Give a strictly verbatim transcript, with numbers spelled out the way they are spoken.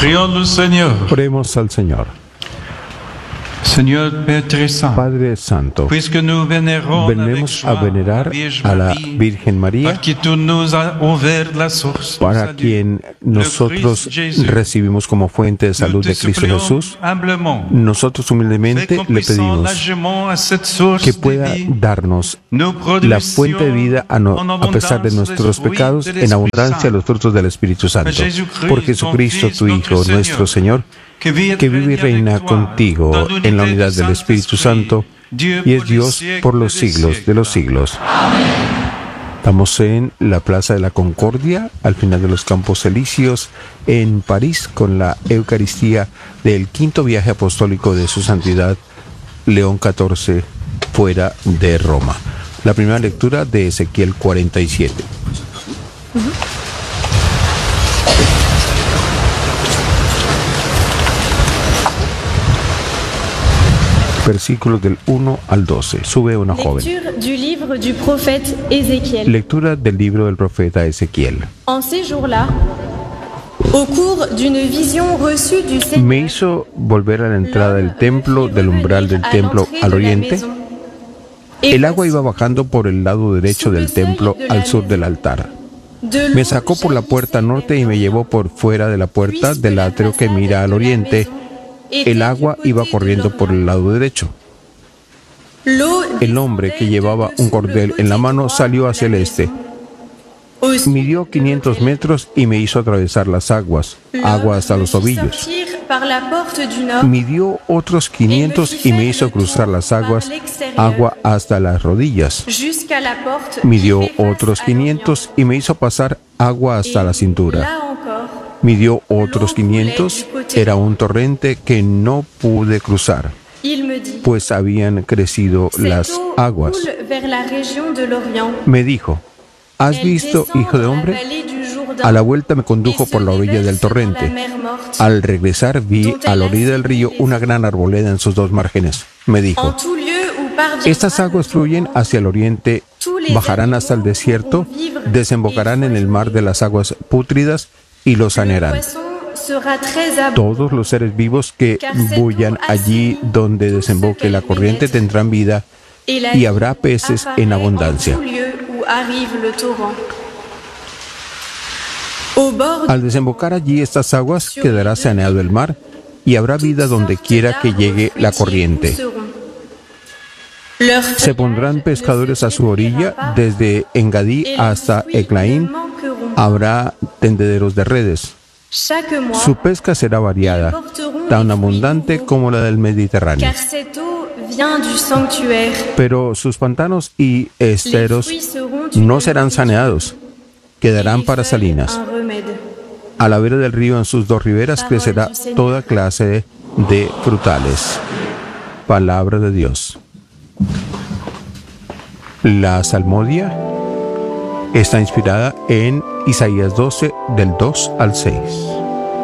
Prions le Seigneur. Oremos al Señor. Seigneur Père très saint, Padre Santo, puisque nous vénérons venimos avec a joie venerar Vierge a la Marie, Virgen María, par qui tu nous as ouvert la source du para salut, quien nosotros Christ Jésus. recibimos como fuente de salud Nous te de Cristo supplions Jesús. humblement, Nosotros fais humildemente qu'on le puisse pedimos largement à cette source que de pueda vie, darnos nous la fuente de vida a, no- en a pesar de abondance nuestros les fruits pecados, de en l'Esprit abundancia Saint. los frutos del Espíritu Santo. Jesucristo, Por Jesucristo, ton tu Fils, Hijo, notre nuestro Señor, que vive, que vive y reina avec toi, contigo dans l'unité en la du unidad del Espíritu Santo, Dieu y es pour les Dios siècles por los des siglos de los siècles. siglos. Estamos en la Plaza de la Concordia, al final de los Campos Elíseos, en París, con la Eucaristía del quinto viaje apostólico de su santidad León catorce, fuera de Roma. La primera lectura de Ezequiel cuarenta y siete. Versículos del uno al doce. Sube una joven. Lecture du livre du prophète Ézéchiel. Lectura del libro del profeta Ezequiel. En ces jours-là, au cours d'une vision reçue du Me Seigneur, hizo volver a la entrada del templo, del umbral del templo al oriente. El agua iba bajando por el lado derecho del templo al sur del altar. Me sacó por la puerta norte y me llevó por fuera de la puerta del atrio que mira al oriente. El agua iba corriendo por el lado derecho. El hombre que llevaba un cordel en la mano salió hacia el este. Midió quinientos metros y me hizo atravesar las aguas, agua hasta los tobillos. Midió otros quinientos y me hizo cruzar las aguas, agua hasta las rodillas. Midió otros quinientos y me hizo pasar agua hasta la cintura. Midió otros quinientos, era un torrente que no pude cruzar, pues habían crecido las aguas. Me dijo, ¿has visto, hijo de hombre? A la vuelta me condujo por la orilla del torrente. Al regresar vi a la orilla del río una gran arboleda en sus dos márgenes. Me dijo, estas aguas fluyen hacia el oriente, bajarán hasta el desierto, desembocarán en el mar de las aguas pútridas y lo sanearán. Todos los seres vivos que bullan allí donde desemboque la corriente tendrán vida y habrá peces en abundancia. Al desembocar allí estas aguas quedará saneado el mar y habrá vida donde quiera que llegue la corriente. Se pondrán pescadores a su orilla, desde Engadí hasta Eclaín habrá tendederos de redes. Su pesca será variada, tan abundante como la del Mediterráneo. Pero sus pantanos y esteros no serán saneados, quedarán para salinas. A la vera del río en sus dos riberas crecerá toda clase de frutales. Palabra de Dios. La salmodia está inspirada en Isaías doce, del dos al seis.